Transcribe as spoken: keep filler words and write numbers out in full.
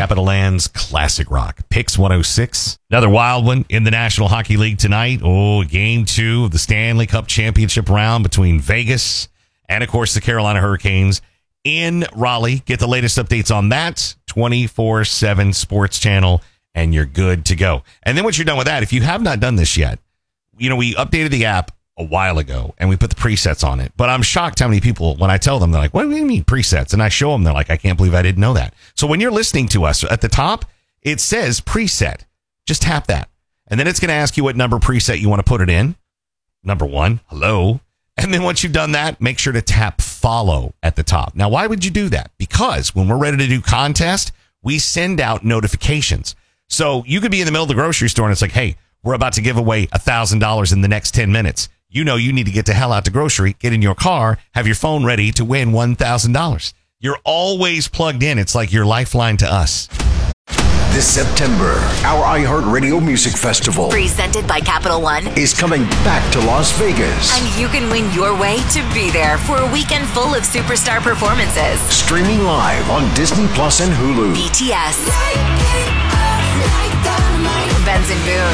Capital Land's Classic Rock. Picks one oh six. Another wild one in the National Hockey League tonight. Oh, game two of the Stanley Cup Championship round between Vegas and, of course, the Carolina Hurricanes in Raleigh. Get the latest updates on that. twenty-four seven Sports Channel, and you're good to go. And then once you're done with that, if you have not done this yet, you know, we updated the app a while ago, and we put the presets on it. But I'm shocked how many people, when I tell them, they're like, what do you mean presets? And I show them, they're like, I can't believe I didn't know that. So when you're listening to us, at the top, it says preset. Just tap that. And then it's going to ask you what number preset you want to put it in. Number one, hello. And then once you've done that, make sure to tap follow at the top. Now, why would you do that? Because when we're ready to do contest, we send out notifications. So you could be in the middle of the grocery store, and it's like, hey, we're about to give away one thousand dollars in the next ten minutes. You know you need to get the hell out to grocery, get in your car, have your phone ready to win one thousand dollars. You're always plugged in. It's like your lifeline to us. This September, our iHeartRadio Music Festival, presented by Capital One, is coming back to Las Vegas. And you can win your way to be there for a weekend full of superstar performances. Streaming live on Disney Plus and Hulu. B T S. Benson Boone.